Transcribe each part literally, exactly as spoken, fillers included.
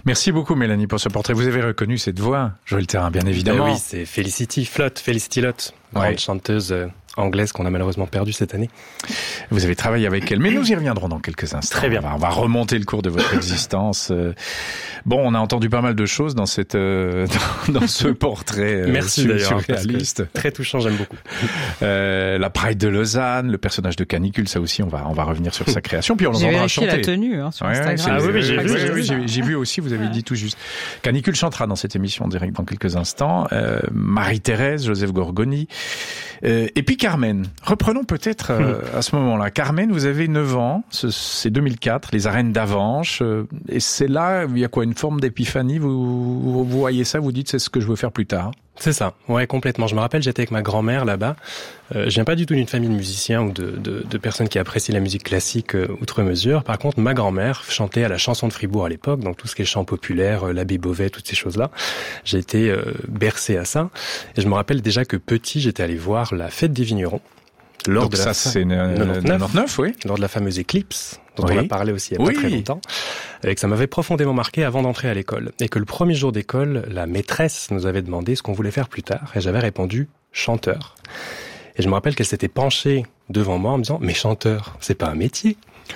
Merci beaucoup Mélanie pour ce portrait. Vous avez reconnu cette voix, Joël Thérin, bien évidemment. Ben oui, c'est Felicity Flott, Felicity Lott, grande ouais. chanteuse euh, anglaise qu'on a malheureusement perdue cette année. Vous avez travaillé avec elle, mais nous y reviendrons dans quelques instants. Très bien. On va, on va remonter le cours de votre existence. Bon, on a entendu pas mal de choses dans cette euh, dans, dans ce portrait. Euh, Merci d'ailleurs, surréaliste. Très touchant, j'aime beaucoup. Euh, la Pride de Lausanne, le personnage de Canicule, ça aussi, on va on va revenir sur sa création. Puis on l'entendra chanter. J'ai vérifié la tenue hein, sur ouais, Instagram. Ah oui, oui, j'ai oui, vu. Oui, oui, j'ai, j'ai vu aussi. Vous avez dit tout juste. Canicule chantera dans cette émission en direct dans quelques instants. Euh, Marie-Thérèse, Joseph Gorgoni, euh, et puis Carmen. Reprenons peut-être euh, à ce moment-là. Carmen, vous avez neuf ans, c'est deux mille quatre, les arènes d'Avanches, euh, et c'est là, il y a quoi, une forme d'épiphanie, vous, vous voyez ça, vous dites c'est ce que je veux faire plus tard. C'est ça, ouais, complètement. Je me rappelle, j'étais avec ma grand-mère là-bas. Euh, je viens pas du tout d'une famille de musiciens ou de, de, de personnes qui apprécient la musique classique euh, outre mesure. Par contre, ma grand-mère chantait à la chanson de Fribourg à l'époque, donc tout ce qui est chant populaire, euh, l'abbé Beauvais, toutes ces choses-là. J'ai été euh, bercé à ça. Et je me rappelle déjà que petit, j'étais allé voir la fête des vignerons. Lors Donc de ça, la c'est quatre-vingt-dix-neuf, oui. Lors de la fameuse Eclipse, dont oui. on a parlé aussi il y a oui. pas très longtemps, et que ça m'avait profondément marqué avant d'entrer à l'école. Et que le premier jour d'école, la maîtresse nous avait demandé ce qu'on voulait faire plus tard, et j'avais répondu « chanteur ». Et je me rappelle qu'elle s'était penchée devant moi en me disant « mais chanteur, c'est pas un métier ».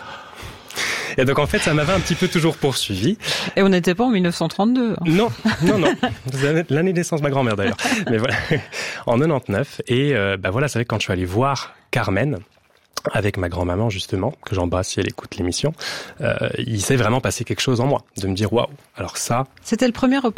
Et donc en fait, ça m'avait un petit peu toujours poursuivi. Et on n'était pas en dix-neuf cent trente-deux. Hein. Non, non, non. L'année de naissance de ma grand-mère d'ailleurs. Mais voilà, en quatre-vingt-dix-neuf. Et euh, bah voilà, c'est vrai que quand je suis allé voir Carmen, avec ma grand-maman justement, que j'embrasse si elle écoute l'émission, euh, il s'est vraiment passé quelque chose en moi, de me dire waouh. Alors ça. C'était le premier opéra ?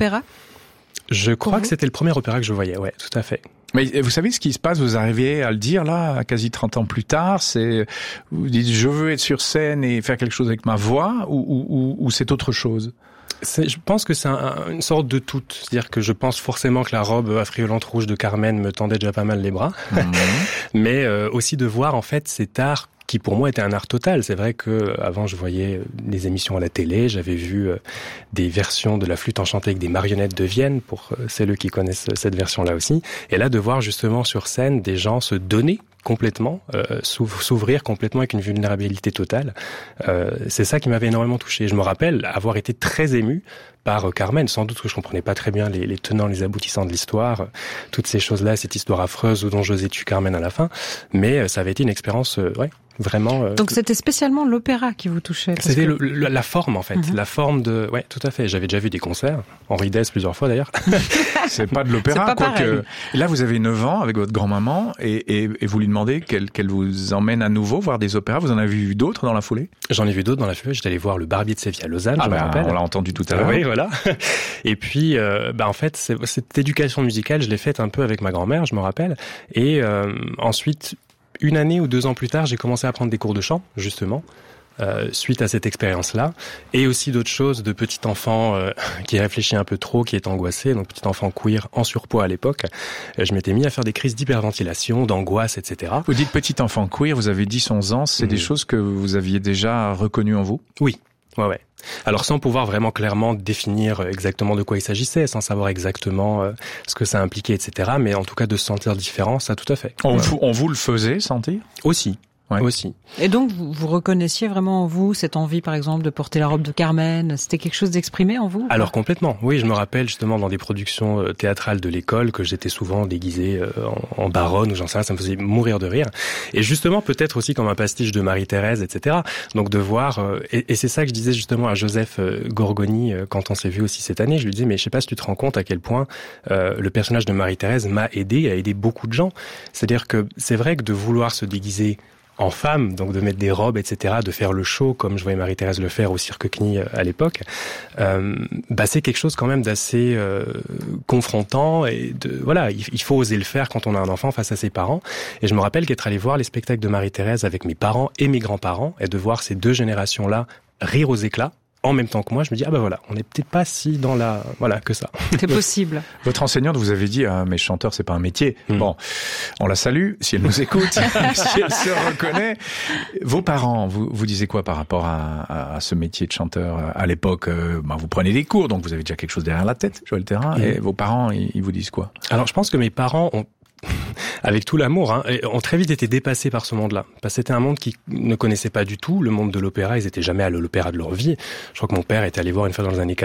Je crois que c'était le premier opéra que je voyais, ouais, tout à fait. Mais vous savez ce qui se passe, vous arrivez à le dire là, quasi trente ans plus tard, c'est, vous dites je veux être sur scène et faire quelque chose avec ma voix, ou, ou, ou c'est autre chose? C'est, je pense que c'est un, une sorte de tout. C'est-à-dire que je pense forcément que la robe affriolante rouge de Carmen me tendait déjà pas mal les bras. Mmh. Mais euh, aussi de voir en fait cet art qui pour moi était un art total. C'est vrai que avant je voyais des émissions à la télé, j'avais vu euh, des versions de la flûte enchantée avec des marionnettes de Vienne, pour euh, celles qui connaissent cette version-là aussi. Et là de voir justement sur scène des gens se donner complètement, euh, s'ouvrir complètement avec une vulnérabilité totale. Euh, c'est ça qui m'avait énormément touché. Je me rappelle avoir été très ému par Carmen, sans doute que je comprenais pas très bien les, les tenants, les aboutissants de l'histoire, toutes ces choses-là, cette histoire affreuse où Don José tue Carmen à la fin, mais ça avait été une expérience, euh, ouais, vraiment... Euh, Donc c'était spécialement l'opéra qui vous touchait? C'était que... le, le, la forme, en fait, mm-hmm. la forme de... Ouais, tout à fait, j'avais déjà vu des concerts, Henri Dess plusieurs fois d'ailleurs. C'est pas de l'opéra, quoique... Là, vous avez neuf ans avec votre grand-maman, et, et, et vous lui demandez qu'elle, qu'elle vous emmène à nouveau voir des opéras. Vous en avez vu d'autres dans la foulée? J'en ai vu d'autres dans la foulée, j'étais allé voir le Barbier de Séville à Lausanne, ah je ben, me rappelle. On l'a entendu tout à l'heure. Oui, voilà. Et puis, euh, bah en fait, c'est, cette éducation musicale, je l'ai faite un peu avec ma grand-mère, je me rappelle. Et euh, ensuite, une année ou deux ans plus tard, j'ai commencé à prendre des cours de chant, justement, euh, suite à cette expérience-là. Et aussi d'autres choses, de petit enfant euh, qui réfléchit un peu trop, qui est angoissé, donc petit enfant queer en surpoids à l'époque. Je m'étais mis à faire des crises d'hyperventilation, d'angoisse, et cetera. Vous dites petit enfant queer, vous avez dix onze ans, c'est mmh. des choses que vous aviez déjà reconnues en vous? Oui. Ouais, ouais. Alors sans pouvoir vraiment clairement définir exactement de quoi il s'agissait, sans savoir exactement euh, ce que ça impliquait, et cetera. Mais en tout cas de se sentir différent, ça tout à fait. On, ouais. vous, on vous le faisait sentir? Aussi. Ouais. Aussi. Et donc, vous, vous reconnaissiez vraiment en vous cette envie, par exemple, de porter la robe de Carmen? C'était quelque chose d'exprimé en vous? Alors complètement. Oui, je me rappelle justement dans des productions euh, théâtrales de l'école que j'étais souvent déguisé euh, en, en baronne ou j'en sais rien, ça me faisait mourir de rire. Et justement, peut-être aussi comme un pastiche de Marie-Thérèse, et cetera. Donc de voir, euh, et, et c'est ça que je disais justement à Joseph euh, Gorgoni euh, quand on s'est vu aussi cette année. Je lui disais, mais je sais pas si tu te rends compte à quel point euh, le personnage de Marie-Thérèse m'a aidé, a aidé beaucoup de gens. C'est-à-dire que c'est vrai que de vouloir se déguiser en femme, donc de mettre des robes, et cetera, de faire le show comme je voyais Marie-Thérèse le faire au Cirque Knie à l'époque, euh, bah c'est quelque chose quand même d'assez euh, confrontant et de voilà, il, il faut oser le faire quand on a un enfant face à ses parents. Et je me rappelle qu'être allé voir les spectacles de Marie-Thérèse avec mes parents et mes grands-parents et de voir ces deux générations-là rire aux éclats en même temps que moi, je me dis ah bah voilà, on n'est peut-être pas si dans la voilà que ça. C'est possible. Votre enseignante vous avait dit ah mais chanteur c'est pas un métier. Mmh. Bon, on la salue si elle nous écoute, si elle se reconnaît. Vos parents, vous vous disiez quoi par rapport à, à, à ce métier de chanteur à l'époque? euh, bah, vous prenez des cours, donc vous avez déjà quelque chose derrière la tête, Joël Thérin. Mmh. Et vos parents, ils, ils vous disent quoi? Alors je pense que mes parents ont avec tout l'amour, hein, ont très vite été dépassés par ce monde-là. Parce que c'était un monde qu'ils ne connaissaient pas du tout, le monde de l'opéra. Ils étaient jamais allés à l'opéra de leur vie. Je crois que mon père était allé voir une fois dans les années